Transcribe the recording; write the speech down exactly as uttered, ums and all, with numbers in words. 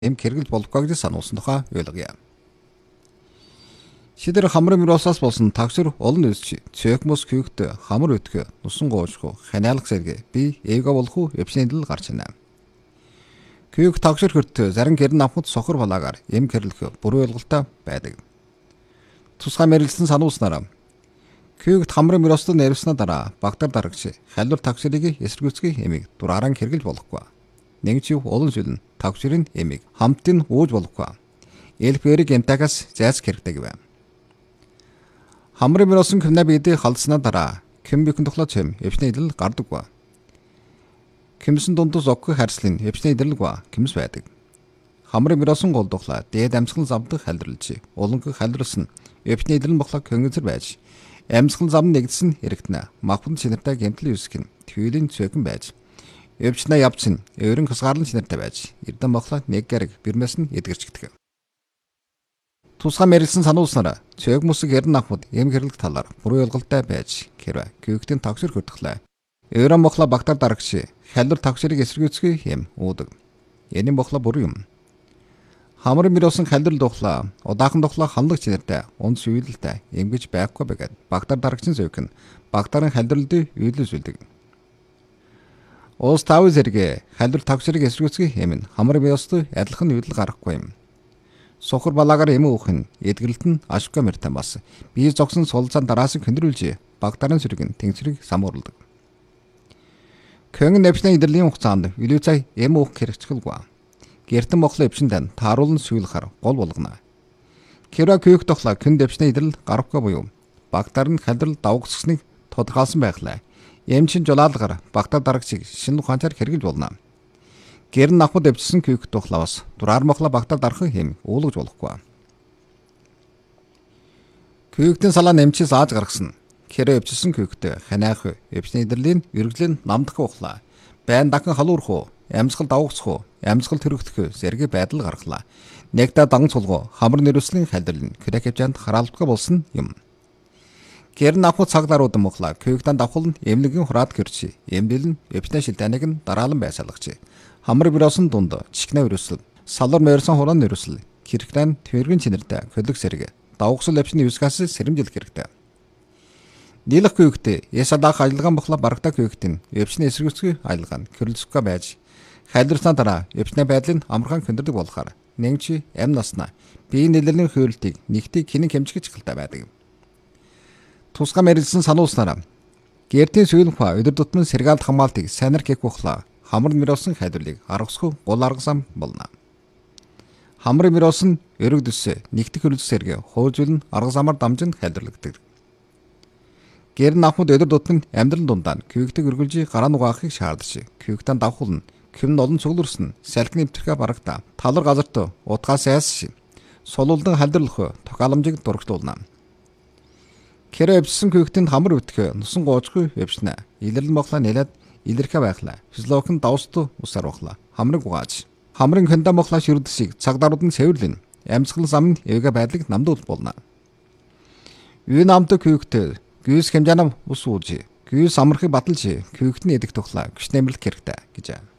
эм хэрэгэл болохгүй гэж сануулсан тухай ойлгоё. Шидэр хамрын мөрөөсөөс болсон таксир олон үзчи цэкмос күйгт хамар өтгө нусан гоочхоо ханиалах зэрэг би эйга болох уу эвшнэдэл гарч байна. Күйг таксир хөрт зарим гэрн авахд сохор балаагаар эм гэрлэх буруу ойлголттой байдаг. Тусгай мэрэгсэн сануулснараа күйгт хамрын мөрөөсөд нэрвснэ дараа багтар дарагч халдвар таксирыг эсэргүүцгий эмийг дурааран хэрэглэж болохгүй. Нэг чи олон зүйл нь таксирын эмийг хамтын ууж болохгүй. Элбэрийг эмтагаас зайс хэрэгтэй гэв. Хамрын мөрөөсөн кэмнэ бидээ халдснаа дараа кэм бикэн тухлаа чэм эвшний идэл гардаггүй. Кэмсэн дундус оггүй харьслын эвшний идэрлэггүй кэмс байдаг. Хамрын мөрөөсөн гол тухлаа дээд амьсгал замдах халдралж уланг халдралсан эвшний идэрлэн бохлог хөнгөцөр байж амьсгал зам нэгдсэн хэрэгтнэ махбан чинартай гэмтэл юусгэн төвлийн цөөхөн байж эвчнэ явцын өөрийн хасгаарлан чинартай байж эрдэн бохлог нэг гэрэг бирмэс нь эдгэрчгдэг. Тусгай мэрэгсэн сануулснараа цээг мөсөг эрдэн авахд эм гэрлэх талаар буруу ойлголттой байж хэрвээ күйгтийн таксир хөртглээ. Өөрөн бохлоо багтар дарагч халдвар таксирыг эсэргүүцгий эм уудаг. Энэ бохлоо буруу юм. Хамрын мөрөөсөн халдвар духлаа удаахан духлаа ханлаг чинартай унц үйлдэлтэй эмгэж байхгүй байгаад багтар дарагчийн зөвхөн багтарын халдварлыг үйлдэлжүүлдэг. Уус тав зэрэг халдвар таксирыг эсэргүүцгий эм нь хамрын мөрөөсөд адилхан үйлдэл гаргахгүй юм. Сохор балаагаар эм уух нь эдгэрэлт нь ашиггүй мэртэн бас бие зогсон сулцаан дараасыг хөндрүүлж багтарын сүргэн тэнгисрийг самуурлаг. Кэн нэвшний идэрлийн хугацаанд илүү цай эм уух хэрэгцгэлгүй. Гэртэн бохлоо эвшиндэн тааруулан сүййлхар гол болгоно. Кэра күйх тохлоо кэн нэвшний идэрл гарахгүй буюу багтар нь халдрал давгсгсныг тодорхойлсон байглаа. Эмчин жолаалгаар багтар дарагчийг шинэ ухаанчаар хэрэгжилж болно. Гэр нь авахд өвчсөн күйх тухлавас дураар мохлоо багтар дарах хэм уулгаж болохгүй. Күйхтэн салаа нэмчээс ааж гаргасан. Кэрэ өвчсөн күйхтэй ханиах өвчний идэрлийн үргэлжлэн намдах ухлаа. Байн дахин халуурах уу, амьсгал давгцах уу, амьсгал төрөгдөх зэрэг байдал гаргалаа. Нэгдэ дан цулгуу хамар нэрвслийн халдвар нь крэкэвчанд хараалтгүй болсон юм. Гэр нь авахд цаг даруудан мохлоо күйхтэн давхал нь эмнэлгийн хураад гэрчи. Эмдэл нь өвчнэ шилтэнэг нь дараалан байсаалгачи. Хамар бироосон дунд чичгнэ өрөсөл салвар морьсон хураан өрөсөл кирхтэн твэргэн чинэртэй хөлөг сэрэг давгсал авчны юускаас сэрэмжлэх хэрэгтэй. Нийлэх күйхтэй ясадах ажиллагаан бохлоо барагтаа күйхтэн өвчний эсэргүүцгий ажиллагаа нь кэрлэсгүй байж хайлдварсан дараа өвчний байдлыг амархан хөндөрдөг болохоор нэг чи ам наснаа биеийн нэлэрлийн хөөрөлтийг нэгтийг хинэн хэмжигч хэлтэй байдаг. Тусгай мэрэгсэн сануулснараа гэртийн сүйлийн хаа өдөр тутмын сэргаалт хамгаалтыг сайнар хийх ухлаа хамар мөрөөсөн хайдварлыг аргасгүй гол аргасан болно. Хамрын мөрөөс нь өрөг дэсэ нэгтгэх хөрөлж сэргэ хуужил нь арга замаар дамжин хайдварлагддаг. Гэр нь авахд өдөр тутмын амьдрал дундаа күйгтэг өргөлжийг гараа нугаахыг шаардж күйгтэн давхул нь кэм нь олон цугларсан салхины нэвтрхэ барагта талар газарт утгаас айс сулуулдан халдварлах тохиоламжийг дурагтуулна. Кэрэ өвчсөн күйгтэнд хамар өтгөх нусан гоочгүй өвчнэ илэрлэн боглоо нэлээд илэрхэ байхлаа. Физиологийн давст усаар бохлоо. Хамрыг угааж. Хамрын хэндан бохлоо шүрдэсийг цаг дарууд нь цэвэрлэн. Амьсгал зам нь эвгэ байдлыг намдуул болно. Үе намд күйгтэй гүйс хэмжаанам ус ууж. Гүйс амархыг баталж күйгтний эдэх тухлаа гүш нэмэрлэх хэрэгтэй гэж.